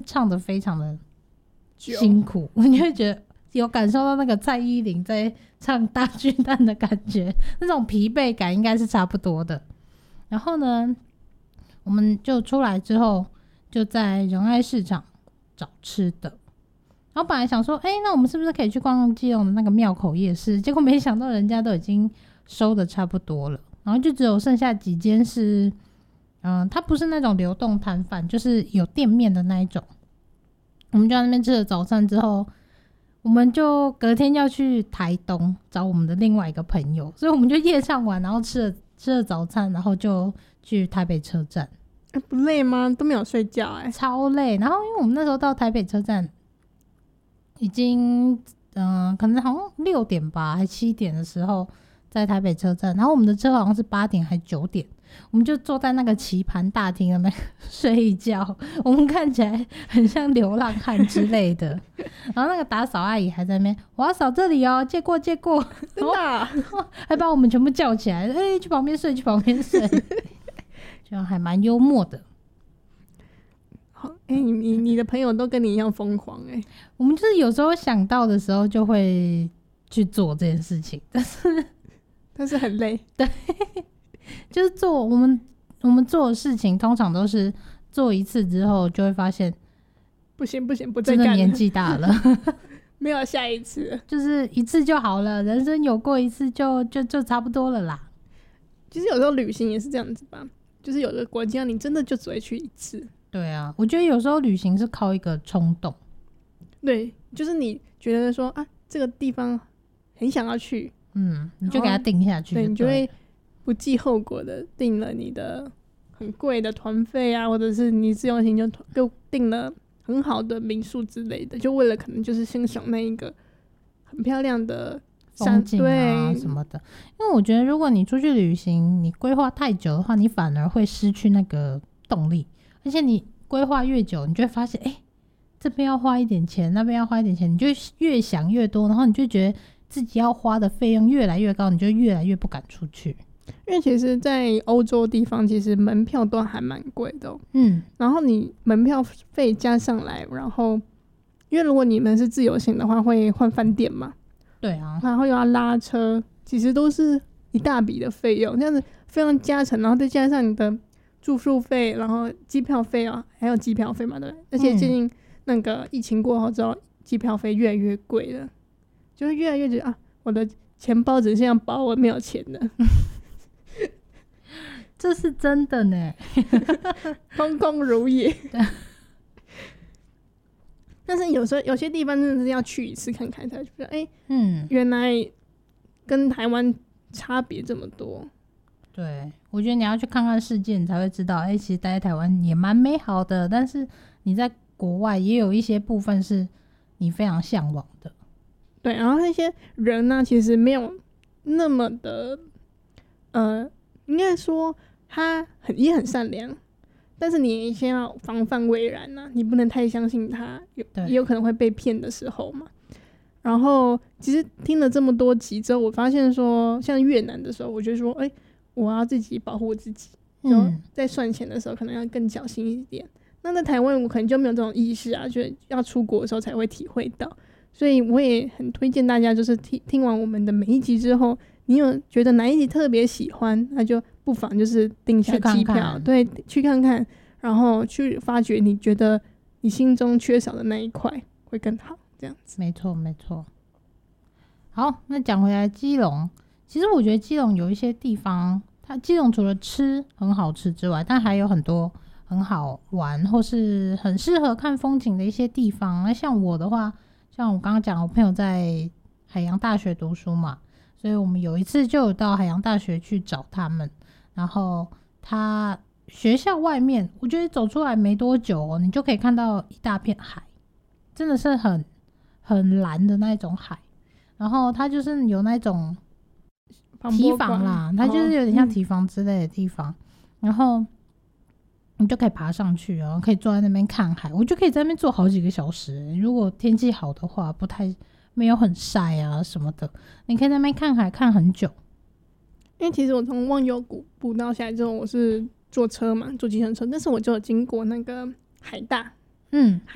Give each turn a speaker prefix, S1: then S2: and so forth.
S1: 唱得非常的辛苦，你会觉得有感受到那个蔡依林在唱大巨蛋的感觉，那种疲惫感应该是差不多的。然后呢，我们就出来之后就在仁爱市场找吃的，然后本来想说那我们是不是可以去逛逛基隆的那个庙口夜市，结果没想到人家都已经收的差不多了，然后就只有剩下几间是它不是那种流动摊贩，就是有店面的那一种。我们就在那边吃了早餐之后，我们就隔天要去台东找我们的另外一个朋友，所以我们就夜唱完，然后吃了早餐，然后就去台北车站。
S2: 不累吗？都没有睡觉
S1: 超累。然后因为我们那时候到台北车站已经可能好像6点吧还7点的时候在台北车站，然后我们的车好像是8点还9点，我们就坐在那个棋盘大厅那边睡一觉，我们看起来很像流浪汉之类的。然后那个打扫阿姨还在那边，我要扫这里哦，借过，真
S2: 的
S1: 还把我们全部叫起来，去旁边睡，就还蛮幽默的。
S2: 你的朋友都跟你一样疯狂
S1: 我们就是有时候想到的时候就会去做这件事情，
S2: 但是很累。
S1: 对，就是做我们做的事情，通常都是做一次之后就会发现
S2: 不行，不再干了，
S1: 真的年纪大了，
S2: 没有下一次，
S1: 就是一次就好了，人生有过一次就差不多了啦。
S2: 其实有时候旅行也是这样子吧，就是有的国家你真的就只会去一次。
S1: 对啊，我觉得有时候旅行是靠一个冲动。
S2: 对，就是你觉得说这个地方很想要去，
S1: 你就给它定下去。
S2: 对，你就会不计后果的订了你的很贵的团费或者是你自由行就订了很好的民宿之类的，就为了可能就是欣赏那一个很漂亮的
S1: 风景什么的。因为我觉得如果你出去旅行你规划太久的话，你反而会失去那个动力，而且你规划越久你就会发现这边要花一点钱，那边要花一点钱，你就越想越多，然后你就觉得自己要花的费用越来越高，你就越来越不敢出去。
S2: 因为其实在欧洲地方其实门票都还蛮贵的然后你门票费加上来，然后因为如果你们是自由行的话会换饭店嘛，
S1: 对啊，
S2: 然后又要拉车，其实都是一大笔的费用，这样子费用加成，然后再加上你的住宿费，然后机票费还有机票费嘛，对，而且最近那个疫情过后之后机票费越来越贵了，就是越来越觉得我的钱包只剩下包，我没有钱了
S1: 这是真的呢
S2: 空空如也但是有时候有些地方真的是要去一次看看才觉得原来跟台湾差别这么多。
S1: 对，我觉得你要去看看世界你才会知道其实待在台湾也蛮美好的，但是你在国外也有一些部分是你非常向往的。
S2: 对，然后那些人呢其实没有那么的应该说他也很善良，但是你先要防范未然你不能太相信他，也有可能会被骗的时候嘛。然后其实听了这么多集之后，我发现说像越南的时候我就说我要自己保护自己，就在算钱的时候可能要更小心一点。那在台湾我可能就没有这种意识觉得要出国的时候才会体会到，所以我也很推荐大家就是听完我们的每一集之后，你有觉得哪一集特别喜欢，那就不妨就是订下机票，对，去看看，然后去发掘你觉得你心中缺少的那一块会更好，这样子。
S1: 没错没错。好，那讲回来基隆，其实我觉得基隆有一些地方，基隆除了吃很好吃之外，但还有很多很好玩或是很适合看风景的一些地方。那像我的话，像我刚刚讲我朋友在海洋大学读书嘛，所以我们有一次就有到海洋大学去找他们，然后他学校外面我觉得走出来没多久你就可以看到一大片海，真的是很蓝的那种海，然后它就是有那种堤防啦，它就是有点像堤防之类的地方，然后你就可以爬上去，然后可以坐在那边看海，我就可以在那边坐好几个小时如果天气好的话，没有很晒什么的，你可以在那边看海看很久。
S2: 因为其实我从忘忧谷步道下来之后，我是坐车嘛，坐计程车，但是我就有经过那个海大